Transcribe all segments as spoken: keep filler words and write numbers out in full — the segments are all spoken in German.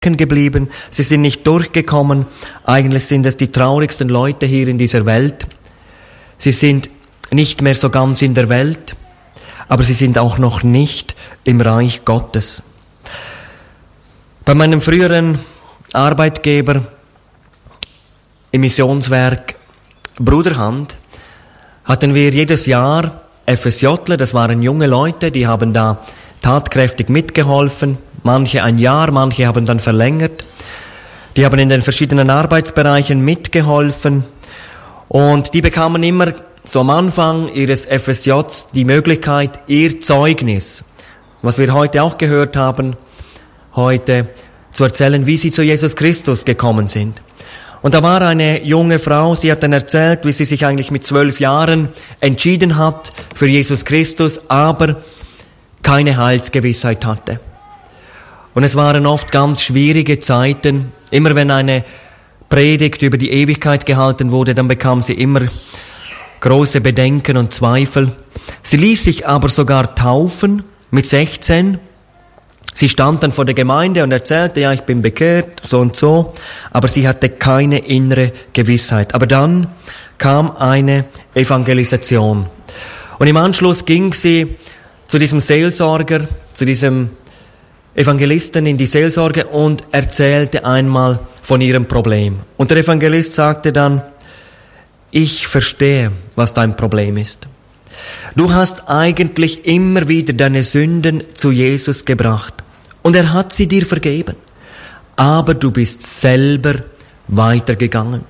geblieben, sie sind nicht durchgekommen. Eigentlich sind es die traurigsten Leute hier in dieser Welt. Sie sind nicht mehr so ganz in der Welt, aber sie sind auch noch nicht im Reich Gottes. Bei meinem früheren Arbeitgeber im Missionswerk Bruderhand hatten wir jedes Jahr FSJler, das waren junge Leute, die haben da tatkräftig mitgeholfen, manche ein Jahr, manche haben dann verlängert. Die haben in den verschiedenen Arbeitsbereichen mitgeholfen und die bekamen immer so am Anfang ihres F S Js die Möglichkeit, ihr Zeugnis, was wir heute auch gehört haben, heute zu erzählen, wie sie zu Jesus Christus gekommen sind. Und da war eine junge Frau, sie hat dann erzählt, wie sie sich eigentlich mit zwölf Jahren entschieden hat für Jesus Christus, aber keine Heilsgewissheit hatte. Und es waren oft ganz schwierige Zeiten. Immer wenn eine Predigt über die Ewigkeit gehalten wurde, dann bekam sie immer große Bedenken und Zweifel. Sie ließ sich aber sogar taufen mit sechzehn. Sie stand dann vor der Gemeinde und erzählte, ja, ich bin bekehrt, so und so, aber sie hatte keine innere Gewissheit. Aber dann kam eine Evangelisation. Und im Anschluss ging sie zu diesem Seelsorger, zu diesem Evangelisten in die Seelsorge und erzählte einmal von ihrem Problem. Und der Evangelist sagte dann, ich verstehe, was dein Problem ist. Du hast eigentlich immer wieder deine Sünden zu Jesus gebracht und er hat sie dir vergeben, aber du bist selber weitergegangen.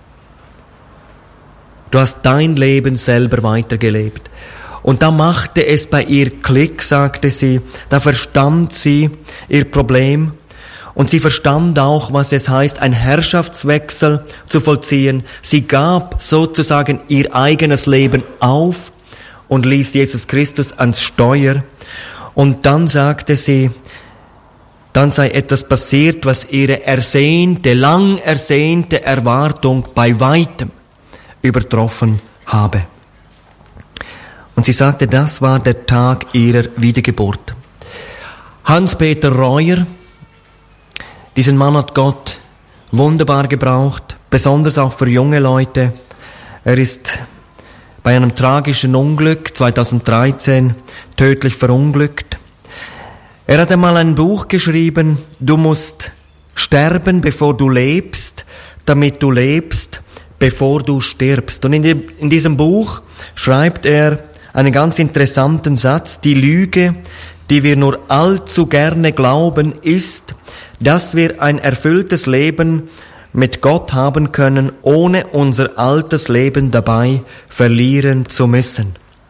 Du hast dein Leben selber weitergelebt. Und da machte es bei ihr Klick, sagte sie, da verstand sie ihr Problem und sie verstand auch, was es heißt, einen Herrschaftswechsel zu vollziehen. Sie gab sozusagen ihr eigenes Leben auf und ließ Jesus Christus ans Steuer. Und dann sagte sie, dann sei etwas passiert, was ihre ersehnte, lang ersehnte Erwartung bei weitem übertroffen habe. Und sie sagte, das war der Tag ihrer Wiedergeburt. Hans-Peter Reuer, diesen Mann hat Gott wunderbar gebraucht, besonders auch für junge Leute. Er ist bei einem tragischen Unglück zweitausenddreizehn tödlich verunglückt. Er hat einmal ein Buch geschrieben, du musst sterben, bevor du lebst, damit du lebst, bevor du stirbst. Und in, dem, in diesem Buch schreibt er einen ganz interessanten Satz, die Lüge, die wir nur allzu gerne glauben, ist, dass wir ein erfülltes Leben mit Gott haben können, ohne unser altes Leben dabei verlieren zu müssen.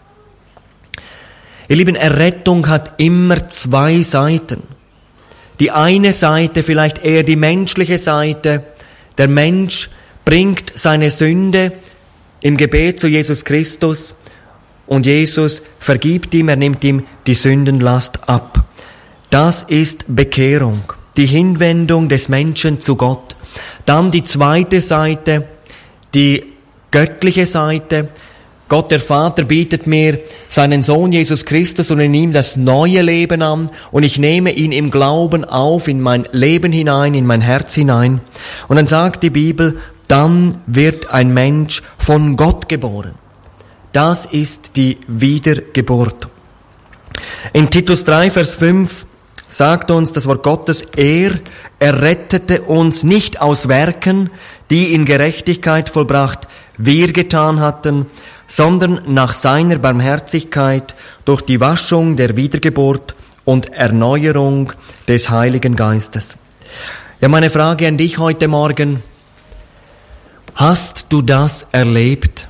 Ihr Lieben, Errettung hat immer zwei Seiten. Die eine Seite, vielleicht eher die menschliche Seite, der Mensch bringt seine Sünde im Gebet zu Jesus Christus und Jesus vergibt ihm, er nimmt ihm die Sündenlast ab. Das ist Bekehrung, die Hinwendung des Menschen zu Gott. Dann die zweite Seite, die göttliche Seite. Gott der Vater bietet mir seinen Sohn Jesus Christus und in ihm das neue Leben an und ich nehme ihn im Glauben auf, in mein Leben hinein, in mein Herz hinein. Und dann sagt die Bibel, dann wird ein Mensch von Gott geboren. Das ist die Wiedergeburt. In Titus drei, Vers fünf sagt uns das Wort Gottes, er errettete uns nicht aus Werken, die in Gerechtigkeit vollbracht wir getan hatten, sondern nach seiner Barmherzigkeit durch die Waschung der Wiedergeburt und Erneuerung des Heiligen Geistes. Ja, meine Frage an dich heute Morgen, hast du das erlebt?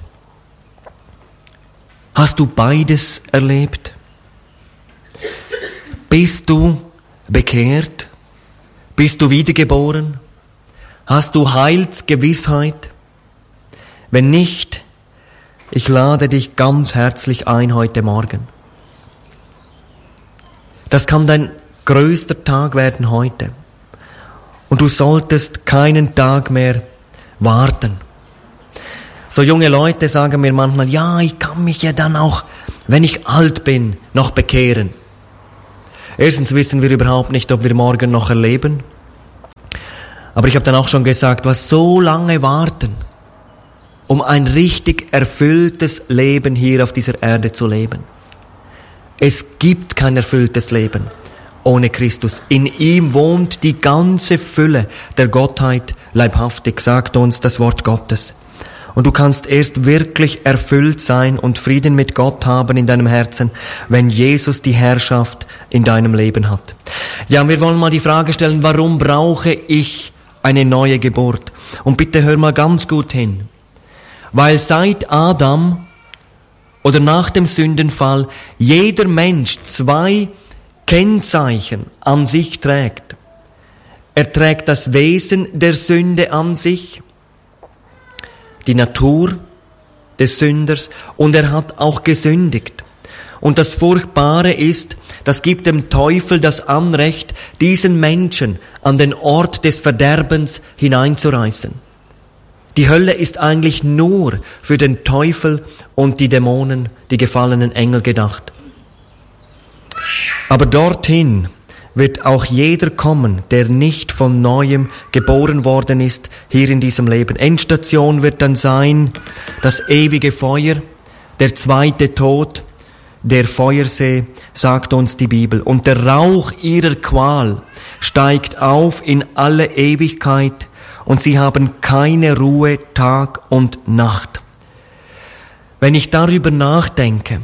Hast du beides erlebt? Bist du bekehrt? Bist du wiedergeboren? Hast du Heilsgewissheit? Wenn nicht, ich lade dich ganz herzlich ein heute Morgen. Das kann dein größter Tag werden heute. Und du solltest keinen Tag mehr warten. So junge Leute sagen mir manchmal, ja, ich kann mich ja dann auch, wenn ich alt bin, noch bekehren. Erstens wissen wir überhaupt nicht, ob wir morgen noch erleben. Aber ich habe dann auch schon gesagt, was so lange warten, um ein richtig erfülltes Leben hier auf dieser Erde zu leben. Es gibt kein erfülltes Leben ohne Christus. In ihm wohnt die ganze Fülle der Gottheit leibhaftig, sagt uns das Wort Gottes. Und du kannst erst wirklich erfüllt sein und Frieden mit Gott haben in deinem Herzen, wenn Jesus die Herrschaft in deinem Leben hat. Ja, wir wollen mal die Frage stellen, warum brauche ich eine neue Geburt? Und bitte hör mal ganz gut hin. Weil seit Adam oder nach dem Sündenfall jeder Mensch zwei Kennzeichen an sich trägt. Er trägt das Wesen der Sünde an sich, die Natur des Sünders, und er hat auch gesündigt. Und das Furchtbare ist, das gibt dem Teufel das Anrecht, diesen Menschen an den Ort des Verderbens hineinzureißen. Die Hölle ist eigentlich nur für den Teufel und die Dämonen, die gefallenen Engel gedacht. Aber dorthin wird auch jeder kommen, der nicht von Neuem geboren worden ist, hier in diesem Leben. Endstation wird dann sein, das ewige Feuer, der zweite Tod, der Feuersee, sagt uns die Bibel. Und der Rauch ihrer Qual steigt auf in alle Ewigkeit, und sie haben keine Ruhe Tag und Nacht. Wenn ich darüber nachdenke,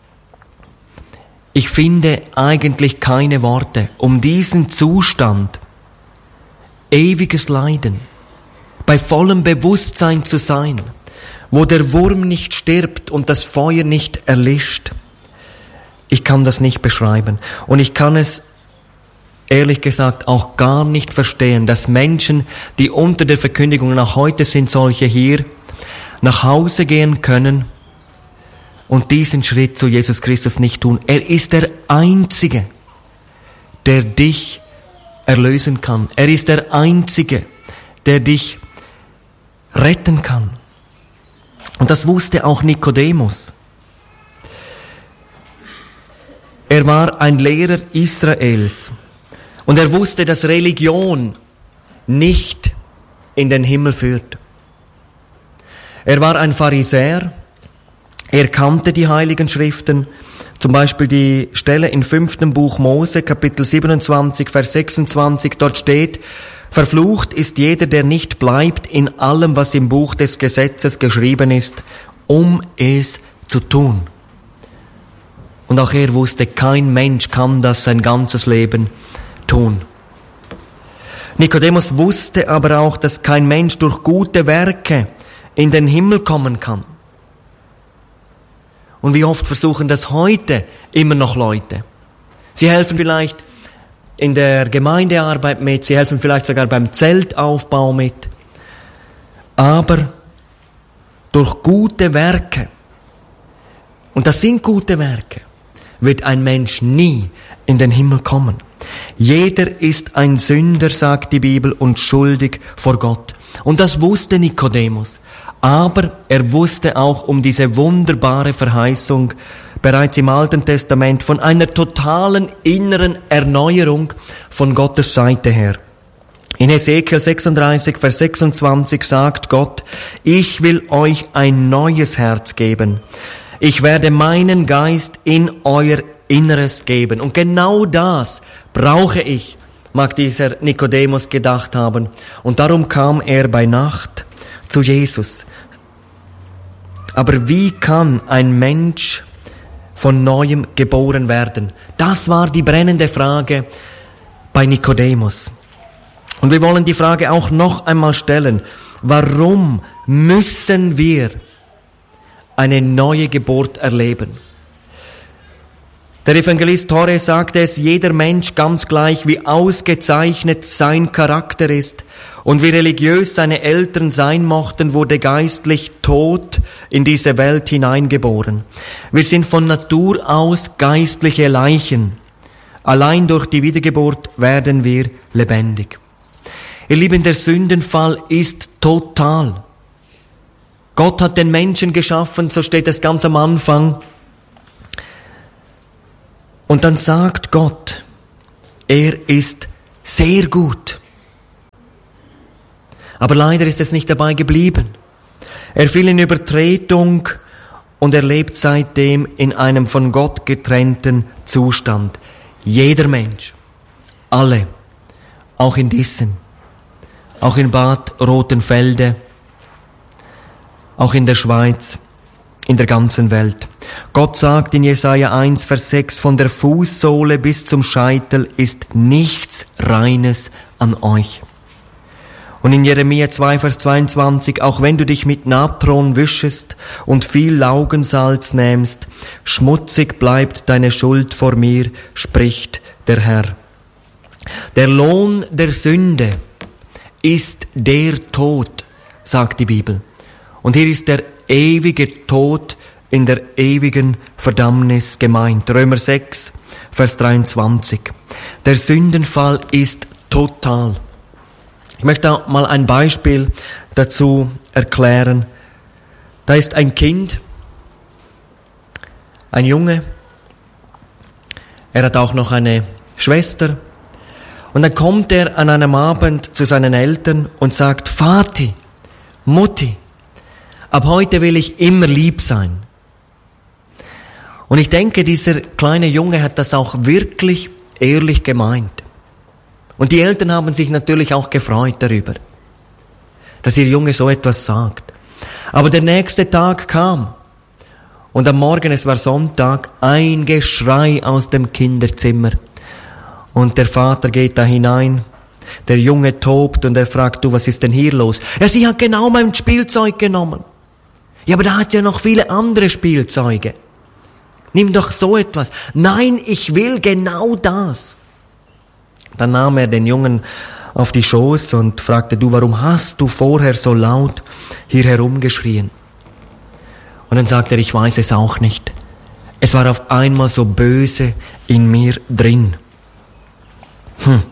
ich finde eigentlich keine Worte, um diesen Zustand, ewiges Leiden, bei vollem Bewusstsein zu sein, wo der Wurm nicht stirbt und das Feuer nicht erlischt. Ich kann das nicht beschreiben. Und ich kann es ehrlich gesagt auch gar nicht verstehen, dass Menschen, die unter der Verkündigung, nach heute sind solche hier, nach Hause gehen können und diesen Schritt zu Jesus Christus nicht tun. Er ist der Einzige, der dich erlösen kann. Er ist der Einzige, der dich retten kann. Und das wusste auch Nikodemus. Er war ein Lehrer Israels. Und er wusste, dass Religion nicht in den Himmel führt. Er war ein Pharisäer. Er kannte die Heiligen Schriften. Zum Beispiel die Stelle im fünften Buch Mose, Kapitel siebenundzwanzig, Vers sechsundzwanzig. Dort steht: Verflucht ist jeder, der nicht bleibt in allem, was im Buch des Gesetzes geschrieben ist, um es zu tun. Und auch er wusste, kein Mensch kann das sein ganzes Leben tun. Nikodemus wusste aber auch, dass kein Mensch durch gute Werke in den Himmel kommen kann. Und wie oft versuchen das heute immer noch Leute. Sie helfen vielleicht in der Gemeindearbeit mit, sie helfen vielleicht sogar beim Zeltaufbau mit. Aber durch gute Werke, und das sind gute Werke, wird ein Mensch nie in den Himmel kommen. Jeder ist ein Sünder, sagt die Bibel, und schuldig vor Gott. Und das wusste Nikodemus. Aber er wusste auch um diese wunderbare Verheißung bereits im Alten Testament von einer totalen inneren Erneuerung von Gottes Seite her. In Hesekiel sechsunddreißig, Vers sechsundzwanzig sagt Gott: Ich will euch ein neues Herz geben. Ich werde meinen Geist in euer Inneres geben. Und genau das brauche ich, mag dieser Nikodemus gedacht haben. Und darum kam er bei Nacht zu Jesus. Aber wie kann ein Mensch von Neuem geboren werden? Das war die brennende Frage bei Nikodemus. Und wir wollen die Frage auch noch einmal stellen: Warum müssen wir eine neue Geburt erleben? Der Evangelist Torre sagte es: Jeder Mensch, ganz gleich wie ausgezeichnet sein Charakter ist und wie religiös seine Eltern sein mochten, wurde geistlich tot in diese Welt hineingeboren. Wir sind von Natur aus geistliche Leichen. Allein durch die Wiedergeburt werden wir lebendig. Ihr Lieben, der Sündenfall ist total. Gott hat den Menschen geschaffen, so steht es ganz am Anfang. Und dann sagt Gott, er ist sehr gut. Aber leider ist es nicht dabei geblieben. Er fiel in Übertretung und er lebt seitdem in einem von Gott getrennten Zustand. Jeder Mensch, alle, auch in Dissen, auch in Bad Rotenfelde, auch in der Schweiz, in der ganzen Welt. Gott sagt in Jesaja eins, Vers sechs, von der Fußsohle bis zum Scheitel ist nichts Reines an euch. Und in Jeremia zwei, Vers zweiundzwanzig, auch wenn du dich mit Natron wischest und viel Laugensalz nähmst, schmutzig bleibt deine Schuld vor mir, spricht der Herr. Der Lohn der Sünde ist der Tod, sagt die Bibel. Und hier ist der ewige Tod in der ewigen Verdammnis gemeint. Römer sechs, Vers dreiundzwanzig. Der Sündenfall ist total. Ich möchte auch mal ein Beispiel dazu erklären. Da ist ein Kind, ein Junge, er hat auch noch eine Schwester. Und dann kommt er an einem Abend zu seinen Eltern und sagt, Vati, Mutti, ab heute will ich immer lieb sein. Und ich denke, dieser kleine Junge hat das auch wirklich ehrlich gemeint. Und die Eltern haben sich natürlich auch gefreut darüber, dass ihr Junge so etwas sagt. Aber der nächste Tag kam und am Morgen, es war Sonntag, ein Geschrei aus dem Kinderzimmer. Und der Vater geht da hinein, der Junge tobt und er fragt, du, was ist denn hier los? Ja, sie hat genau mein Spielzeug genommen. Ja, aber da hat ja noch viele andere Spielzeuge. Nimm doch so etwas. Nein, ich will genau das. Dann nahm er den Jungen auf die Schoß und fragte, du, warum hast du vorher so laut hier herumgeschrien? Und dann sagte er, ich weiß es auch nicht. Es war auf einmal so böse in mir drin. Hm.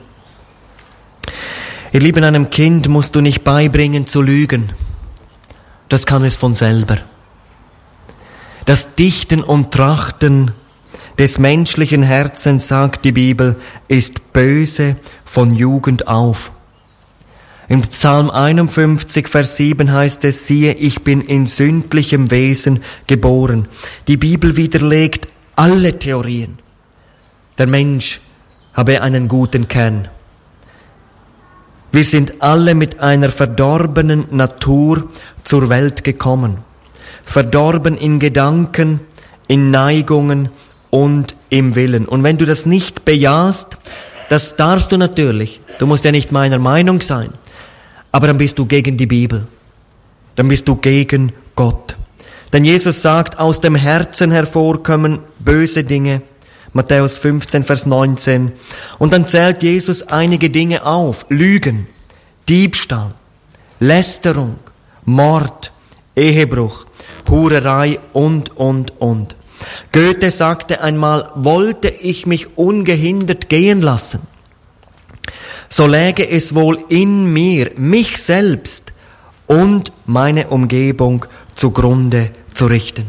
Ihr Lieben, einem Kind musst du nicht beibringen zu lügen. Das kann es von selber. Das Dichten und Trachten des menschlichen Herzens, sagt die Bibel, ist böse von Jugend auf. Im Psalm einundfünfzig, Vers sieben heißt es, siehe, ich bin in sündlichem Wesen geboren. Die Bibel widerlegt alle Theorien. Der Mensch habe einen guten Kern. Wir sind alle mit einer verdorbenen Natur zur Welt gekommen. Verdorben in Gedanken, in Neigungen und im Willen. Und wenn du das nicht bejahst, das darfst du natürlich. Du musst ja nicht meiner Meinung sein. Aber dann bist du gegen die Bibel. Dann bist du gegen Gott. Denn Jesus sagt, aus dem Herzen hervorkommen böse Dinge. Matthäus fünfzehn, Vers neunzehn. Und dann zählt Jesus einige Dinge auf. Lügen, Diebstahl, Lästerung, Mord, Ehebruch, Hurerei und, und, und. Goethe sagte einmal, wollte ich mich ungehindert gehen lassen, so läge es wohl in mir, mich selbst und meine Umgebung zugrunde zu richten.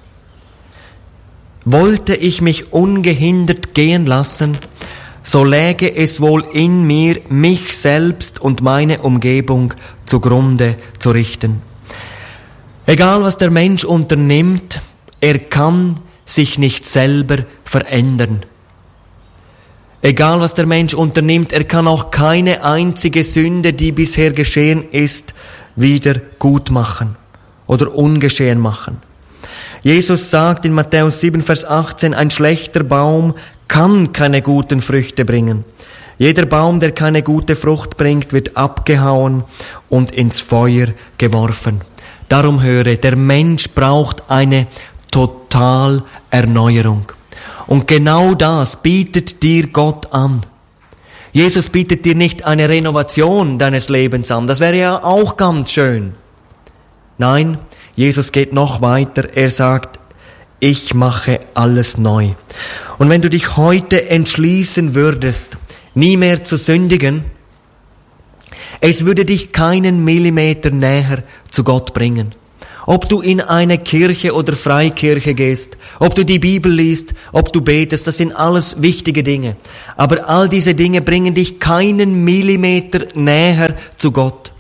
Wollte ich mich ungehindert gehen lassen, so läge es wohl in mir, mich selbst und meine Umgebung zugrunde zu richten. Egal was der Mensch unternimmt, er kann sich nicht selber verändern. Egal was der Mensch unternimmt, er kann auch keine einzige Sünde, die bisher geschehen ist, wieder gut machen oder ungeschehen machen. Jesus sagt in Matthäus sieben, Vers achtzehn, ein schlechter Baum kann keine guten Früchte bringen. Jeder Baum, der keine gute Frucht bringt, wird abgehauen und ins Feuer geworfen. Darum höre, der Mensch braucht eine Totalerneuerung. Und genau das bietet dir Gott an. Jesus bietet dir nicht eine Renovation deines Lebens an. Das wäre ja auch ganz schön. Nein, Jesus geht noch weiter. Er sagt, ich mache alles neu. Und wenn du dich heute entschließen würdest, nie mehr zu sündigen, es würde dich keinen Millimeter näher zu Gott bringen. Ob du in eine Kirche oder Freikirche gehst, ob du die Bibel liest, ob du betest, das sind alles wichtige Dinge. Aber all diese Dinge bringen dich keinen Millimeter näher zu Gott.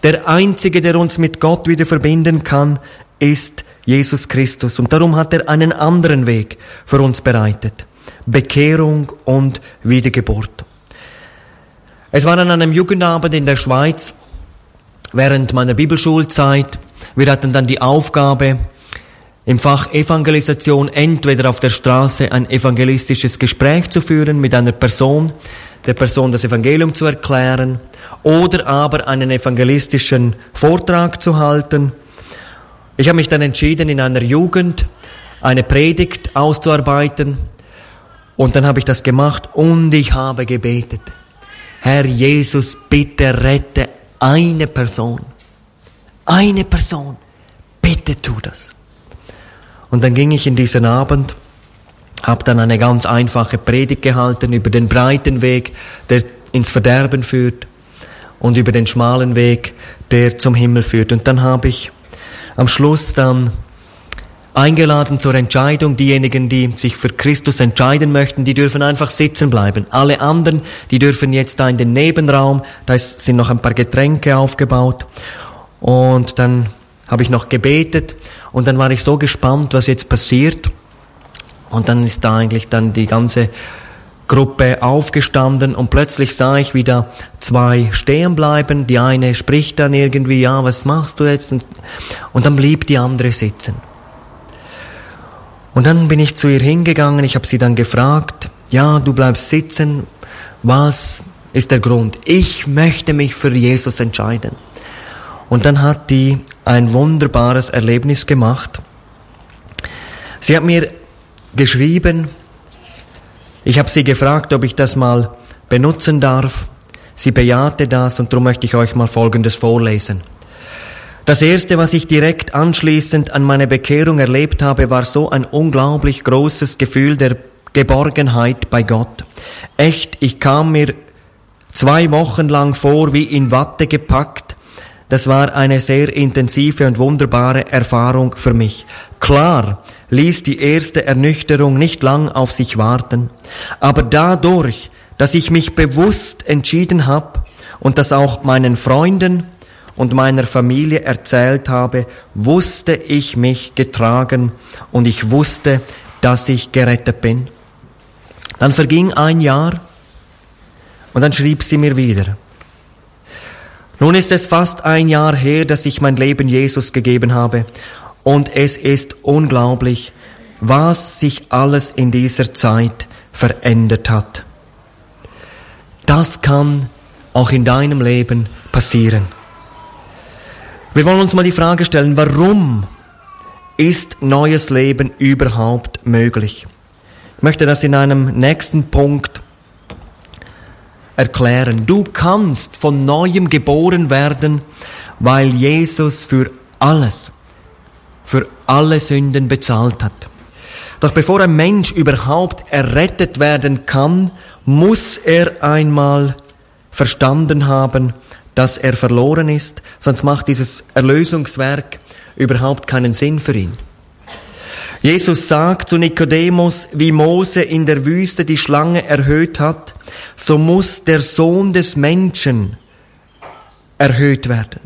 Der Einzige, der uns mit Gott wieder verbinden kann, ist Jesus Christus. Und darum hat er einen anderen Weg für uns bereitet. Bekehrung und Wiedergeburt. Es war an einem Jugendabend in der Schweiz während meiner Bibelschulzeit. Wir hatten dann die Aufgabe, im Fach Evangelisation entweder auf der Straße ein evangelistisches Gespräch zu führen mit einer Person, der Person das Evangelium zu erklären, oder aber einen evangelistischen Vortrag zu halten. Ich habe mich dann entschieden, in einer Jugend eine Predigt auszuarbeiten, und dann habe ich das gemacht und ich habe gebetet. Herr Jesus, bitte rette eine Person. Eine Person. Bitte tu das. Und dann ging ich in diesen Abend, habe dann eine ganz einfache Predigt gehalten über den breiten Weg, der ins Verderben führt, und über den schmalen Weg, der zum Himmel führt. Und dann habe ich am Schluss dann eingeladen zur Entscheidung. Diejenigen, die sich für Christus entscheiden möchten, die dürfen einfach sitzen bleiben. Alle anderen, die dürfen jetzt da in den Nebenraum, da sind noch ein paar Getränke aufgebaut. Und dann habe ich noch gebetet und dann war ich so gespannt, was jetzt passiert. Und dann ist da eigentlich dann die ganze Gruppe aufgestanden und plötzlich sah ich, wie da zwei stehen bleiben. Die eine spricht dann irgendwie, ja, was machst du jetzt? Und, und dann blieb die andere sitzen. Und dann bin ich zu ihr hingegangen, ich habe sie dann gefragt, ja, du bleibst sitzen, was ist der Grund? Ich möchte mich für Jesus entscheiden. Und dann hat die ein wunderbares Erlebnis gemacht. Sie hat mir geschrieben, ich habe sie gefragt, ob ich das mal benutzen darf. Sie bejahte das und darum möchte ich euch mal Folgendes vorlesen. Das Erste, was ich direkt anschließend an meine Bekehrung erlebt habe, war so ein unglaublich großes Gefühl der Geborgenheit bei Gott. Echt, ich kam mir zwei Wochen lang vor wie in Watte gepackt. Das war eine sehr intensive und wunderbare Erfahrung für mich. Klar ließ die erste Ernüchterung nicht lang auf sich warten, aber dadurch, dass ich mich bewusst entschieden habe und das auch meinen Freunden und meiner Familie erzählt habe, wusste ich mich getragen und ich wusste, dass ich gerettet bin. Dann verging ein Jahr und dann schrieb sie mir wieder. Nun ist es fast ein Jahr her, dass ich mein Leben Jesus gegeben habe, und es ist unglaublich, was sich alles in dieser Zeit verändert hat. Das kann auch in deinem Leben passieren. Wir wollen uns mal die Frage stellen, warum ist neues Leben überhaupt möglich? Ich möchte das in einem nächsten Punkt erklären. Du kannst von Neuem geboren werden, weil Jesus für alles, für alle Sünden bezahlt hat. Doch bevor ein Mensch überhaupt errettet werden kann, muss er einmal verstanden haben, dass er verloren ist, sonst macht dieses Erlösungswerk überhaupt keinen Sinn für ihn. Jesus sagt zu Nikodemus, wie Mose in der Wüste die Schlange erhöht hat, so muss der Sohn des Menschen erhöht werden.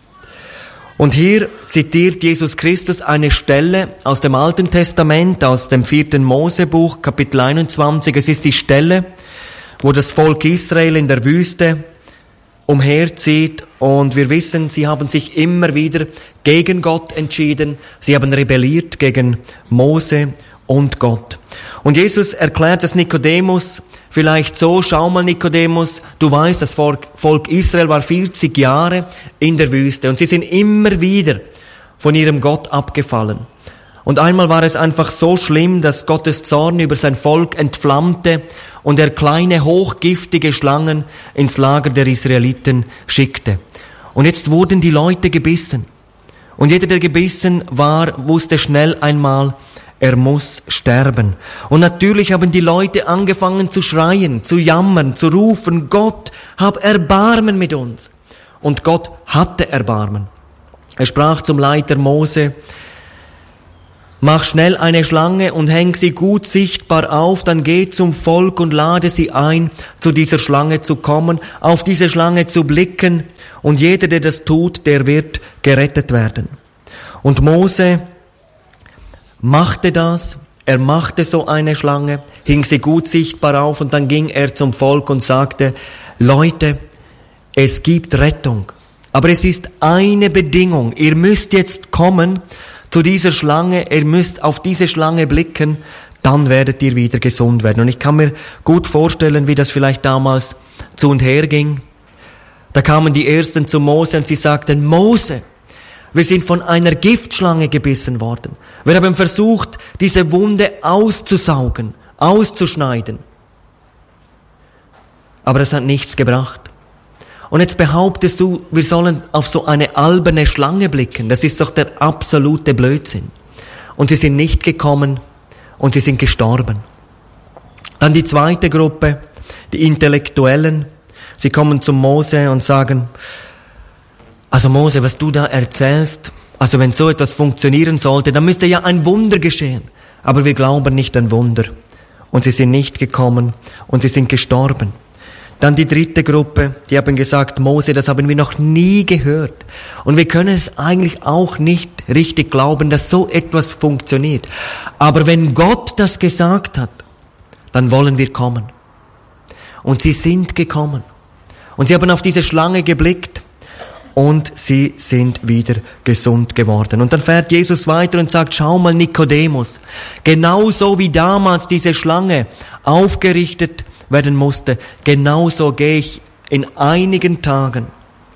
Und hier zitiert Jesus Christus eine Stelle aus dem Alten Testament, aus dem vierten Mosebuch, Kapitel einundzwanzig. Es ist die Stelle, wo das Volk Israel in der Wüste umherzieht, und wir wissen, sie haben sich immer wieder gegen Gott entschieden, sie haben rebelliert gegen Mose und Gott. Und Jesus erklärt das Nikodemus vielleicht so, schau mal Nikodemus, du weißt, das Volk, Volk Israel war vierzig Jahre in der Wüste und sie sind immer wieder von ihrem Gott abgefallen. Und einmal war es einfach so schlimm, dass Gottes Zorn über sein Volk entflammte und er kleine, hochgiftige Schlangen ins Lager der Israeliten schickte. Und jetzt wurden die Leute gebissen. Und jeder, der gebissen war, wusste schnell einmal, er muss sterben. Und natürlich haben die Leute angefangen zu schreien, zu jammern, zu rufen, Gott, hab Erbarmen mit uns. Und Gott hatte Erbarmen. Er sprach zum Leiter Mose, mach schnell eine Schlange und häng sie gut sichtbar auf, dann geh zum Volk und lade sie ein, zu dieser Schlange zu kommen, auf diese Schlange zu blicken, und jeder, der das tut, der wird gerettet werden. Und Mose machte das, er machte so eine Schlange, hing sie gut sichtbar auf, und dann ging er zum Volk und sagte, Leute, es gibt Rettung, aber es ist eine Bedingung, ihr müsst jetzt kommen zu dieser Schlange, ihr müsst auf diese Schlange blicken, dann werdet ihr wieder gesund werden. Und ich kann mir gut vorstellen, wie das vielleicht damals zu und her ging. Da kamen die Ersten zu Mose und sie sagten, Mose, wir sind von einer Giftschlange gebissen worden. Wir haben versucht, diese Wunde auszusaugen, auszuschneiden. Aber es hat nichts gebracht. Und jetzt behauptest du, wir sollen auf so eine alberne Schlange blicken. Das ist doch der absolute Blödsinn. Und sie sind nicht gekommen und sie sind gestorben. Dann die zweite Gruppe, die Intellektuellen. Sie kommen zu Mose und sagen, also Mose, was du da erzählst, also wenn so etwas funktionieren sollte, dann müsste ja ein Wunder geschehen. Aber wir glauben nicht an Wunder. Und sie sind nicht gekommen und sie sind gestorben. Dann die dritte Gruppe, die haben gesagt, Mose, das haben wir noch nie gehört. Und wir können es eigentlich auch nicht richtig glauben, dass so etwas funktioniert. Aber wenn Gott das gesagt hat, dann wollen wir kommen. Und sie sind gekommen. Und sie haben auf diese Schlange geblickt und sie sind wieder gesund geworden. Und dann fährt Jesus weiter und sagt, schau mal Nikodemus, genauso wie damals diese Schlange aufgerichtet werden musste, genauso gehe ich in einigen Tagen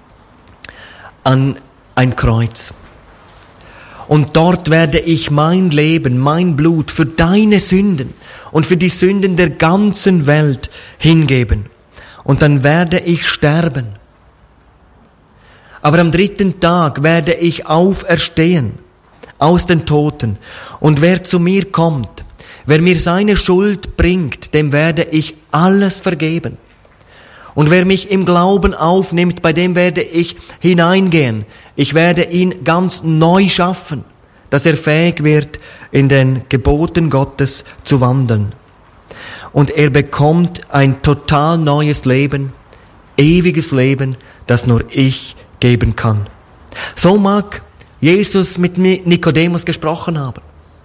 an ein Kreuz. Und dort werde ich mein Leben, mein Blut für deine Sünden und für die Sünden der ganzen Welt hingeben. Und dann werde ich sterben. Aber am dritten Tag werde ich auferstehen aus den Toten. Und wer zu mir kommt, wer mir seine Schuld bringt, dem werde ich alles vergeben. Und wer mich im Glauben aufnimmt, bei dem werde ich hineingehen. Ich werde ihn ganz neu schaffen, dass er fähig wird, in den Geboten Gottes zu wandeln. Und er bekommt ein total neues Leben, ewiges Leben, das nur ich geben kann. So mag Jesus mit Nikodemus gesprochen haben.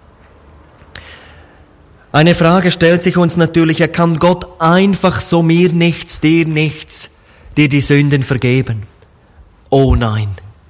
Eine Frage stellt sich uns natürlich, er kann Gott einfach so mir nichts, dir nichts, dir die Sünden vergeben? Oh nein.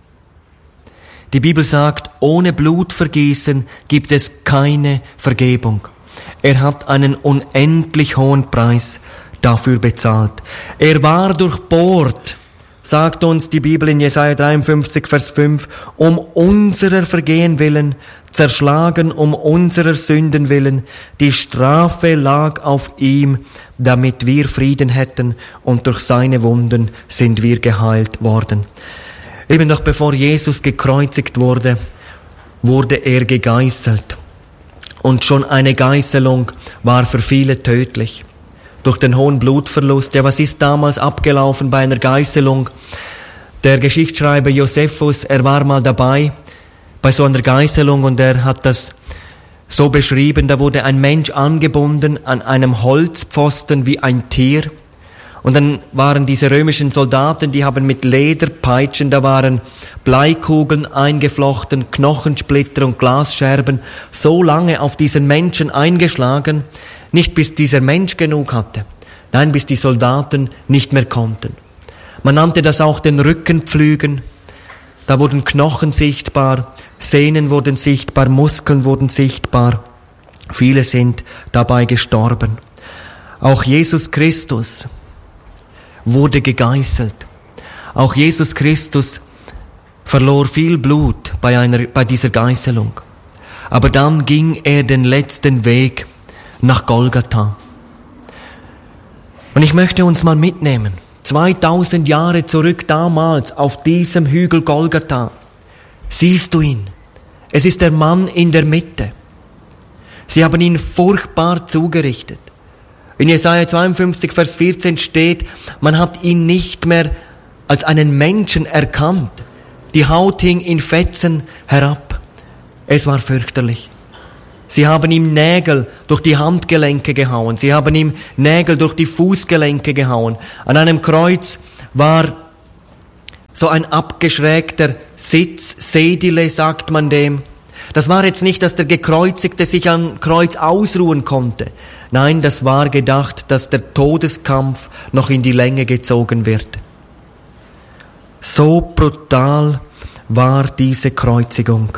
Die Bibel sagt, ohne Blutvergießen gibt es keine Vergebung. Er hat einen unendlich hohen Preis dafür bezahlt. Er war durchbohrt, sagt uns die Bibel in Jesaja dreiundfünfzig, Vers fünf, um unserer Vergehen willen, zerschlagen um unserer Sünden willen. Die Strafe lag auf ihm, damit wir Frieden hätten, und durch seine Wunden sind wir geheilt worden. Eben noch bevor Jesus gekreuzigt wurde, wurde er gegeißelt. Und schon eine Geißelung war für viele tödlich. Durch den hohen Blutverlust. Ja, was ist damals abgelaufen bei einer Geißelung? Der Geschichtsschreiber Josephus, er war mal dabei bei so einer Geißelung und er hat das so beschrieben, da wurde ein Mensch angebunden an einem Holzpfosten wie ein Tier. Und dann waren diese römischen Soldaten, die haben mit Lederpeitschen, da waren Bleikugeln eingeflochten, Knochensplitter und Glasscherben, so lange auf diesen Menschen eingeschlagen, nicht bis dieser Mensch genug hatte, nein, bis die Soldaten nicht mehr konnten. Man nannte das auch den Rückenpflügen. Da wurden Knochen sichtbar, Sehnen wurden sichtbar, Muskeln wurden sichtbar. Viele sind dabei gestorben. Auch Jesus Christus wurde gegeißelt. Auch Jesus Christus verlor viel Blut bei einer, bei dieser Geißelung. Aber dann ging er den letzten Weg nach Golgatha. Und ich möchte uns mal mitnehmen. zweitausend Jahre zurück damals auf diesem Hügel Golgatha. Siehst du ihn? Es ist der Mann in der Mitte. Sie haben ihn furchtbar zugerichtet. In Jesaja zweiundfünfzig, Vers vierzehn steht, man hat ihn nicht mehr als einen Menschen erkannt. Die Haut hing in Fetzen herab. Es war fürchterlich. Sie haben ihm Nägel durch die Handgelenke gehauen. Sie haben ihm Nägel durch die Fußgelenke gehauen. An einem Kreuz war so ein abgeschrägter Sitz, Sedile sagt man dem. Das war jetzt nicht, dass der Gekreuzigte sich am Kreuz ausruhen konnte. Nein, das war gedacht, dass der Todeskampf noch in die Länge gezogen wird. So brutal war diese Kreuzigung.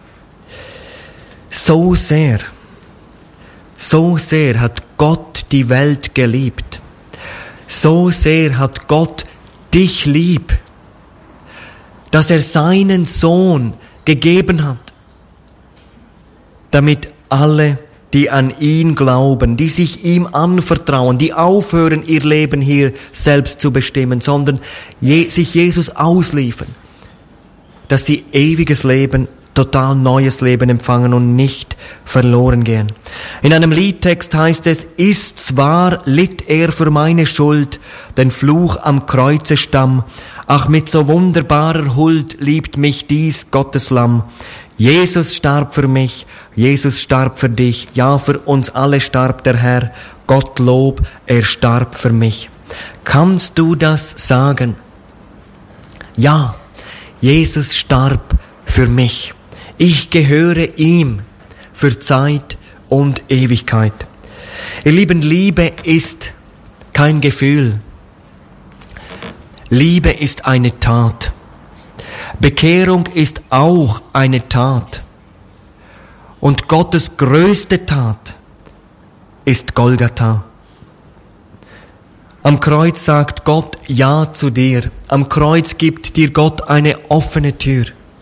So sehr, so sehr hat Gott die Welt geliebt. So sehr hat Gott dich lieb, dass er seinen Sohn gegeben hat, damit alle, die an ihn glauben, die sich ihm anvertrauen, die aufhören, ihr Leben hier selbst zu bestimmen, sondern je, sich Jesus ausliefern, dass sie ewiges Leben, total neues Leben empfangen und nicht verloren gehen. In einem Liedtext heißt es, ist's wahr, litt er für meine Schuld, den Fluch am Kreuzestamm, ach mit so wunderbarer Huld liebt mich dies Gottes Lamm. Jesus starb für mich, Jesus starb für dich, ja für uns alle starb der Herr, Gottlob, er starb für mich. Kannst du das sagen? Ja, Jesus starb für mich. Ich gehöre ihm für Zeit und Ewigkeit. Ihr Lieben, Liebe ist kein Gefühl. Liebe ist eine Tat. Bekehrung ist auch eine Tat. Und Gottes größte Tat ist Golgatha. Am Kreuz sagt Gott Ja zu dir. Am Kreuz gibt dir Gott eine offene Tür.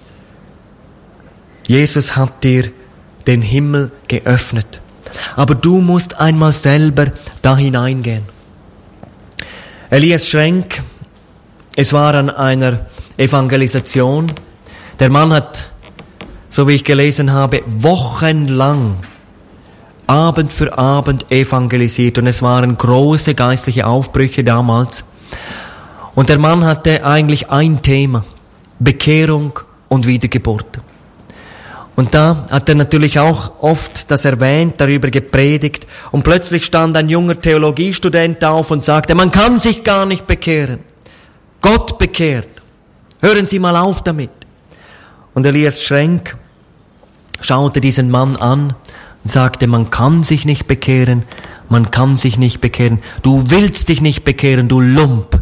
Jesus hat dir den Himmel geöffnet. Aber du musst einmal selber da hineingehen. Elias Schrenk, es war an einer Evangelisation. Der Mann hat, so wie ich gelesen habe, wochenlang, Abend für Abend evangelisiert. Und es waren große geistliche Aufbrüche damals. Und der Mann hatte eigentlich ein Thema: Bekehrung und Wiedergeburt. Und da hat er natürlich auch oft das erwähnt, darüber gepredigt. Und plötzlich stand ein junger Theologiestudent auf und sagte, man kann sich gar nicht bekehren. Gott bekehrt. Hören Sie mal auf damit. Und Elias Schrenk schaute diesen Mann an und sagte, man kann sich nicht bekehren, man kann sich nicht bekehren. Du willst dich nicht bekehren, du Lump.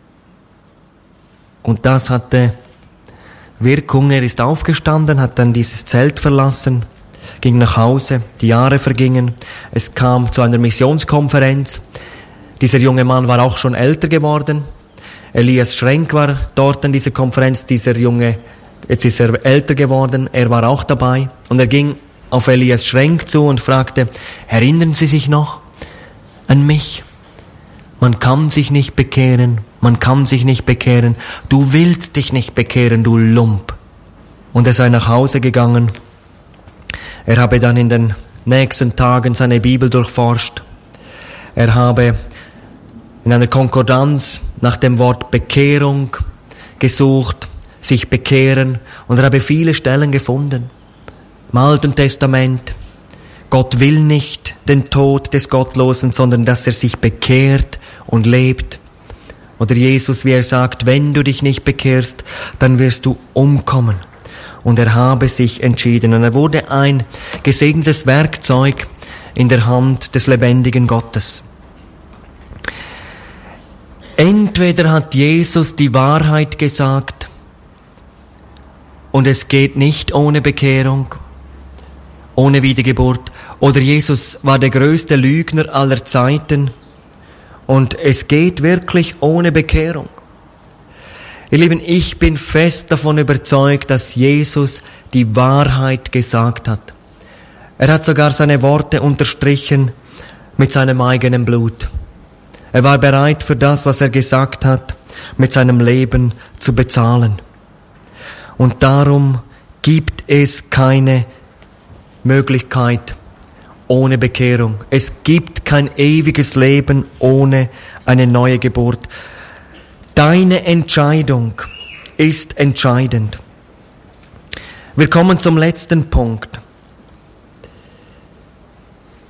Und das hatte Wirkung. Er ist aufgestanden, hat dann dieses Zelt verlassen, ging nach Hause, die Jahre vergingen, es kam zu einer Missionskonferenz. Dieser junge Mann war auch schon älter geworden. Elias Schrenk war dort an dieser Konferenz, dieser Junge, jetzt ist er älter geworden, er war auch dabei. Und er ging auf Elias Schrenk zu und fragte, erinnern Sie sich noch an mich? Man kann sich nicht bekehren, man kann sich nicht bekehren. Du willst dich nicht bekehren, du Lump. Und er sei nach Hause gegangen. Er habe dann in den nächsten Tagen seine Bibel durchforscht. Er habe in einer Konkordanz nach dem Wort Bekehrung gesucht, sich bekehren. Und er habe viele Stellen gefunden. Im Alten Testament. Gott will nicht den Tod des Gottlosen, sondern dass er sich bekehrt und lebt. Oder Jesus, wie er sagt, wenn du dich nicht bekehrst, dann wirst du umkommen. Und er habe sich entschieden. Und er wurde ein gesegnetes Werkzeug in der Hand des lebendigen Gottes. Entweder hat Jesus die Wahrheit gesagt und es geht nicht ohne Bekehrung, ohne Wiedergeburt, oder Jesus war der größte Lügner aller Zeiten und es geht wirklich ohne Bekehrung. Ihr Lieben, ich bin fest davon überzeugt, dass Jesus die Wahrheit gesagt hat. Er hat sogar seine Worte unterstrichen mit seinem eigenen Blut. Er war bereit für das, was er gesagt hat, mit seinem Leben zu bezahlen. Und darum gibt es keine Möglichkeit ohne Bekehrung. Es gibt kein ewiges Leben ohne eine neue Geburt. Deine Entscheidung ist entscheidend. Wir kommen zum letzten Punkt.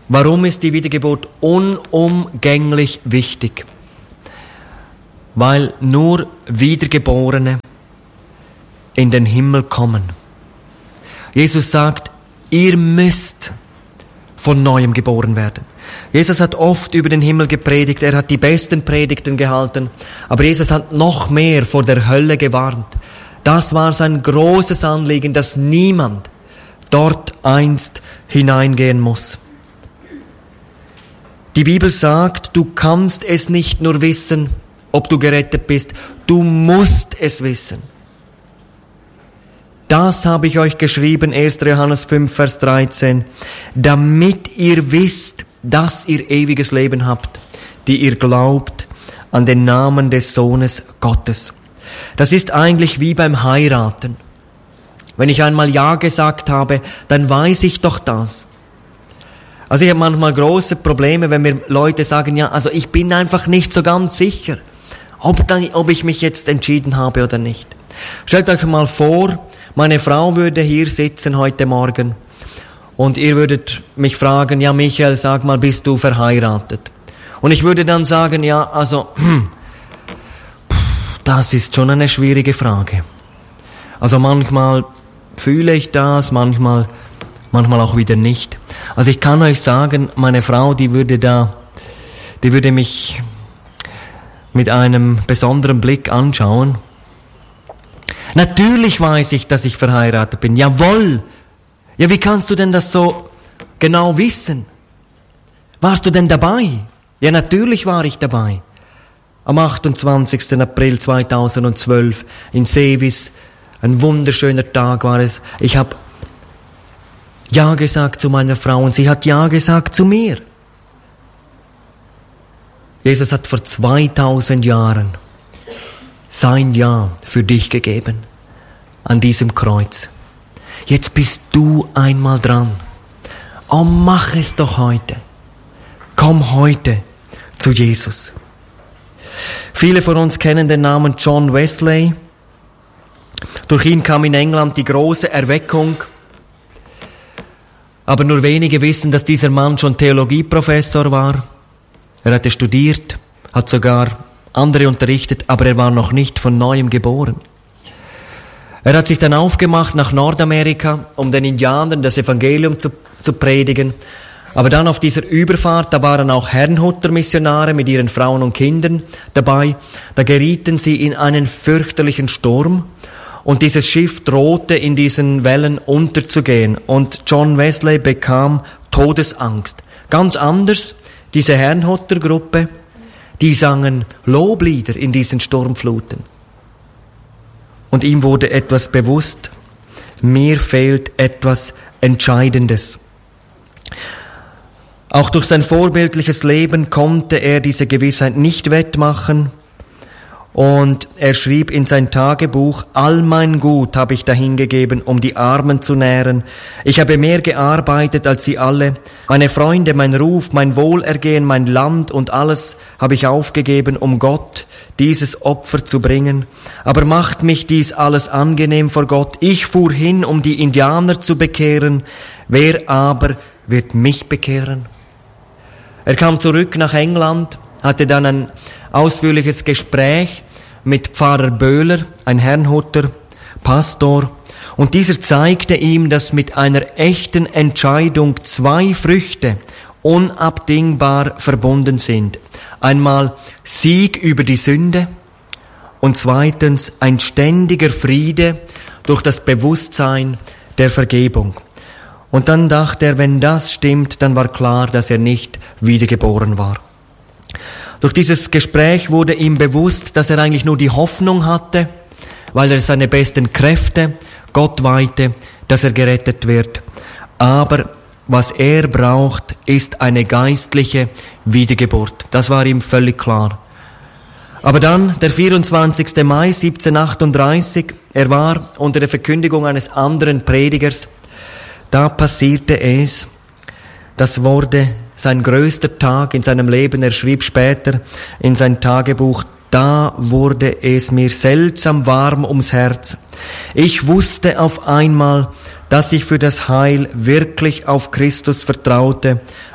Warum ist die Wiedergeburt unumgänglich wichtig? Weil nur Wiedergeborene in den Himmel kommen. Jesus sagt, ihr müsst von Neuem geboren werden. Jesus hat oft über den Himmel gepredigt, er hat die besten Predigten gehalten, aber Jesus hat noch mehr vor der Hölle gewarnt. Das war sein großes Anliegen, dass niemand dort einst hineingehen muss. Die Bibel sagt, du kannst es nicht nur wissen, ob du gerettet bist, du musst es wissen. Das habe ich euch geschrieben, erster Johannes fünf, Vers dreizehn, damit ihr wisst, dass ihr ewiges Leben habt, die ihr glaubt an den Namen des Sohnes Gottes. Das ist eigentlich wie beim Heiraten. Wenn ich einmal Ja gesagt habe, dann weiß ich doch das. Also ich habe manchmal große Probleme, wenn mir Leute sagen, ja, also ich bin einfach nicht so ganz sicher, ob, dann, ob ich mich jetzt entschieden habe oder nicht. Stellt euch mal vor, meine Frau würde hier sitzen heute Morgen und ihr würdet mich fragen, ja Michael, sag mal, bist du verheiratet? Und ich würde dann sagen, ja, also, das ist schon eine schwierige Frage. Also manchmal fühle ich das, manchmal, manchmal auch wieder nicht. Also ich kann euch sagen, meine Frau, die würde da, die würde mich mit einem besonderen Blick anschauen. Natürlich weiß ich, dass ich verheiratet bin. Jawohl. Ja, wie kannst du denn das so genau wissen? Warst du denn dabei? Ja, natürlich war ich dabei. Am achtundzwanzigsten April zweitausendzwölf in Seewis, ein wunderschöner Tag war es. Ich habe Ja gesagt zu meiner Frau und sie hat Ja gesagt zu mir. Jesus hat vor zweitausend Jahren sein Ja für dich gegeben an diesem Kreuz. Jetzt bist du einmal dran. Oh, mach es doch heute. Komm heute zu Jesus. Viele von uns kennen den Namen John Wesley. Durch ihn kam in England die große Erweckung. Aber nur wenige wissen, dass dieser Mann schon Theologieprofessor war. Er hatte studiert, hat sogar andere unterrichtet, aber er war noch nicht von Neuem geboren. Er hat sich dann aufgemacht nach Nordamerika, um den Indianern das Evangelium zu, zu predigen. Aber dann auf dieser Überfahrt, da waren auch Herrnhuter-Missionare mit ihren Frauen und Kindern dabei. Da gerieten sie in einen fürchterlichen Sturm und dieses Schiff drohte in diesen Wellen unterzugehen. Und John Wesley bekam Todesangst. Ganz anders, diese Herrnhuter-Gruppe, die sangen Loblieder in diesen Sturmfluten. Und ihm wurde etwas bewusst, mir fehlt etwas Entscheidendes. Auch durch sein vorbildliches Leben konnte er diese Gewissheit nicht wettmachen. Und er schrieb in sein Tagebuch, all mein Gut habe ich dahingegeben, um die Armen zu nähren. Ich habe mehr gearbeitet als sie alle. Meine Freunde, mein Ruf, mein Wohlergehen, mein Land und alles habe ich aufgegeben, um Gott dieses Opfer zu bringen. Aber macht mich dies alles angenehm vor Gott? Ich fuhr hin, um die Indianer zu bekehren. Wer aber wird mich bekehren? Er kam zurück nach England, hatte dann ein ausführliches Gespräch mit Pfarrer Böhler, ein Herrnhuter Pastor, und dieser zeigte ihm, dass mit einer echten Entscheidung zwei Früchte unabdingbar verbunden sind. Einmal Sieg über die Sünde und zweitens ein ständiger Friede durch das Bewusstsein der Vergebung. Und dann dachte er, wenn das stimmt, dann war klar, dass er nicht wiedergeboren war. Durch dieses Gespräch wurde ihm bewusst, dass er eigentlich nur die Hoffnung hatte, weil er seine besten Kräfte Gott weihte, dass er gerettet wird. Aber was er braucht, ist eine geistliche Wiedergeburt. Das war ihm völlig klar. Aber dann, der vierundzwanzigsten Mai siebzehnhundertachtunddreißig, er war unter der Verkündigung eines anderen Predigers, da passierte es, das wurde sein größter Tag in seinem Leben. Er schrieb später in sein Tagebuch, da wurde es mir seltsam warm ums Herz. Ich wusste auf einmal, dass ich für das Heil wirklich auf Christus vertraute,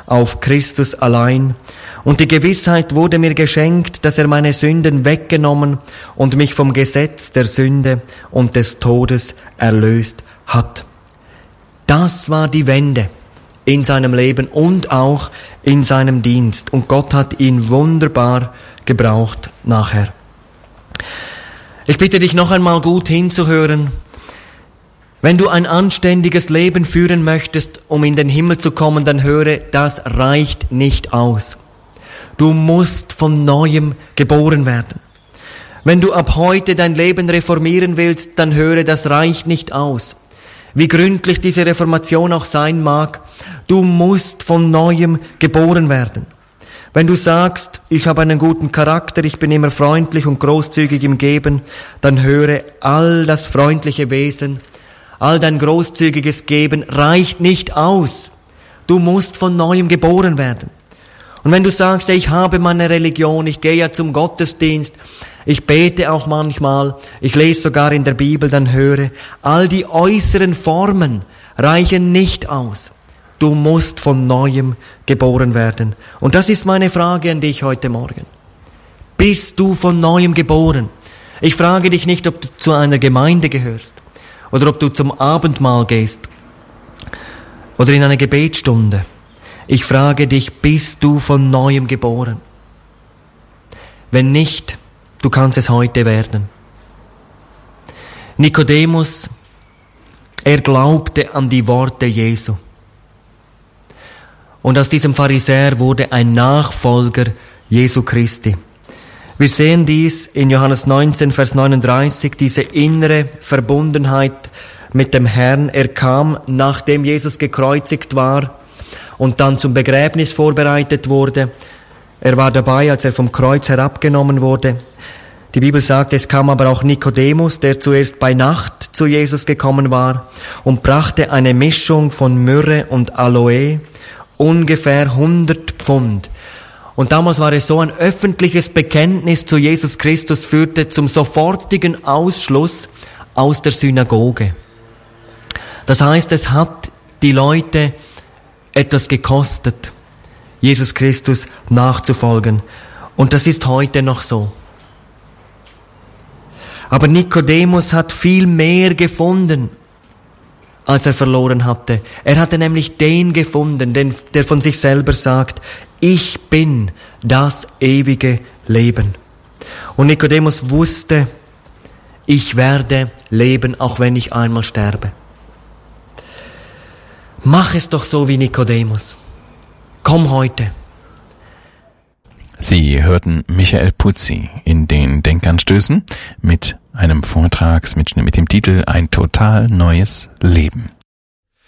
auf Christus allein. Und die Gewissheit wurde mir geschenkt, dass er meine Sünden weggenommen und mich vom Gesetz der Sünde und des Todes erlöst hat. Das war die Wende in seinem Leben und auch in seinem Dienst. Und Gott hat ihn wunderbar gebraucht nachher. Ich bitte dich noch einmal gut hinzuhören. Wenn du ein anständiges Leben führen möchtest, um in den Himmel zu kommen, dann höre, das reicht nicht aus. Du musst von Neuem geboren werden. Wenn du ab heute dein Leben reformieren willst, dann höre, das reicht nicht aus. Wie gründlich diese Reformation auch sein mag, du musst von Neuem geboren werden. Wenn du sagst, ich habe einen guten Charakter, ich bin immer freundlich und großzügig im Geben, dann höre, all das freundliche Wesen, all dein großzügiges Geben reicht nicht aus. Du musst von Neuem geboren werden. Und wenn du sagst, ich habe meine Religion, ich gehe ja zum Gottesdienst, ich bete auch manchmal, ich lese sogar in der Bibel, dann höre, all die äußeren Formen reichen nicht aus. Du musst von Neuem geboren werden. Und das ist meine Frage an dich heute Morgen. Bist du von Neuem geboren? Ich frage dich nicht, ob du zu einer Gemeinde gehörst oder ob du zum Abendmahl gehst oder in eine Gebetsstunde. Ich frage dich, bist du von Neuem geboren? Wenn nicht, du kannst es heute werden. Nikodemus, er glaubte an die Worte Jesu. Und aus diesem Pharisäer wurde ein Nachfolger Jesu Christi. Wir sehen dies in Johannes neunzehn, Vers neununddreißig, diese innere Verbundenheit mit dem Herrn. Er kam, nachdem Jesus gekreuzigt war und dann zum Begräbnis vorbereitet wurde. Er war dabei, als er vom Kreuz herabgenommen wurde. Die Bibel sagt, es kam aber auch Nikodemus, der zuerst bei Nacht zu Jesus gekommen war und brachte eine Mischung von Myrrhe und Aloe, ungefähr hundert Pfund. Und damals war es so, ein öffentliches Bekenntnis zu Jesus Christus führte zum sofortigen Ausschluss aus der Synagoge. Das heißt, es hat die Leute etwas gekostet, Jesus Christus nachzufolgen. Und das ist heute noch so. Aber Nikodemus hat viel mehr gefunden, als er verloren hatte. Er hatte nämlich den gefunden, den, der von sich selber sagt, ich bin das ewige Leben. Und Nikodemus wusste, ich werde leben, auch wenn ich einmal sterbe. Mach es doch so wie Nikodemus. Komm heute. Sie hörten Michael Putzi in den Denkanstößen mit einem Vortragsmitschnitt mit dem Titel Ein total neues Leben.